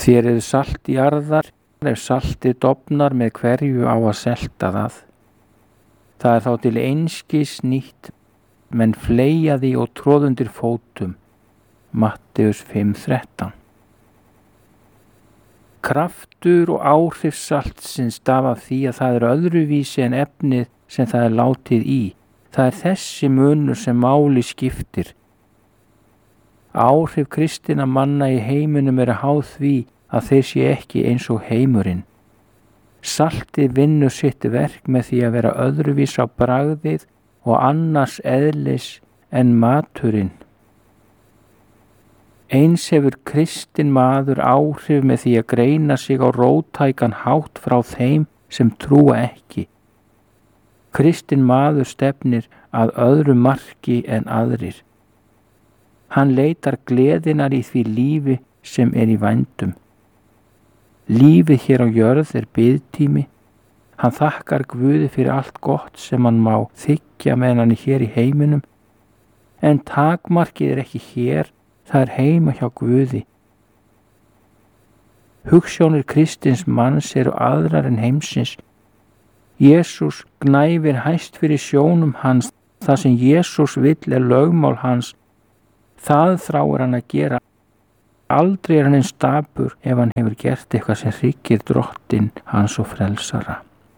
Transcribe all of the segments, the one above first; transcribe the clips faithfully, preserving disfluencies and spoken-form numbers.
Þér eruð salt jarðar, ef saltið dofnar með hverju á að selta það. Það er þá til einskis nýtt, menn fleygja því og troða undir fótum. Matteus fimm þrettán. Kraftur og áhrif saltsins stafa af því að það er öðruvísi en efnið sem það er látið í. Það er þessi munur sem máli skiptir. Áhrif kristinna manna í heiminum eru háð því að þeir sé ekki eins og heimurinn. Saltið vinnur sitt verk með því að vera öðruvís á bragðið og annars eðlis en maturinn. Eins hefur kristinn maður áhrif með því að greina sig á róttækan hátt frá þeim sem trúa ekki. Kristinn maður stefnir að öðru marki en aðrir. Hann leitar gleðinar í því lífi sem er í vændum. Lífið hér á jörð er biðtími. Hann þakkar Guði fyrir allt gott sem hann má þiggja meðan hann er hér í heiminum. En takmarkið er ekki hér, það er heima hjá Guði. Hugsjónir kristins manns eru aðrar en heimsins. Jesús gnæfir hæst fyrir sjónum hans. Það sem Jesús vill er lögmál hans. Það þráir hann að gera. Aldrei er hann eins dapur ef hann hefur gert eitthvað sem hryggir drottinn hans og frelsara.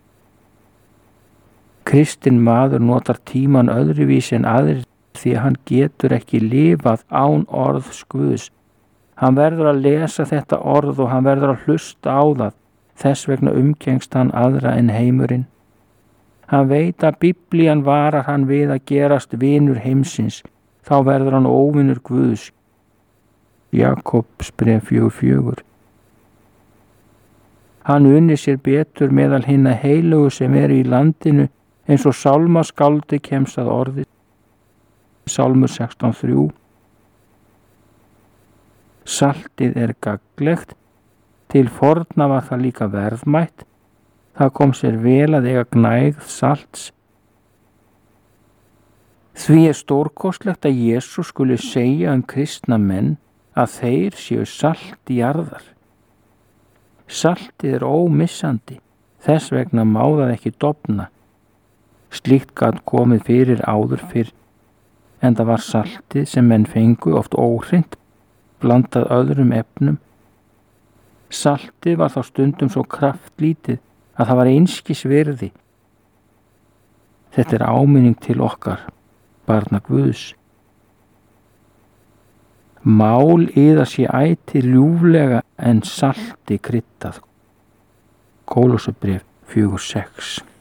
Kristinn maður notar tíman öðruvísi en aðrir því að hann getur ekki lifað án orðs Guðs. Hann verður að lesa þetta orð og hann verður að hlusta á það. Þess vegna umgengst hann aðra en heimurinn. Hann veit að Biblían varar hann við að gerast vinur heimsins. Þá verður hann óvinur Guðs. Jakobsbréf fjögur fjögur. Hann unni sér betur meðal hinna heilugu sem eru í landinu eins og sálmaskáldi kemst að orði. Sálmur sextán þrjú. Saltið er gagnlegt. Til forna var það líka verðmætt. Það kom sér vel að eiga gnægð salts. Því er stórkostlegt að Jesús skuli segja um kristna menn að þeir séu salt jarðar. Saltið er ómissandi, þess vegna má það ekki dofna. Slíkt gat komið fyrir áður fyrr, en það var saltið sem menn fengu oft óhreint, blandað öðrum efnum. Saltið var þá stundum svo kraftlítið að það var einskis virði. Þetta er áminning til okkar, barna Guðs. Mál yðar sé ætíð ljúflega en salti kryddað. Kólossabréf fjögur sex.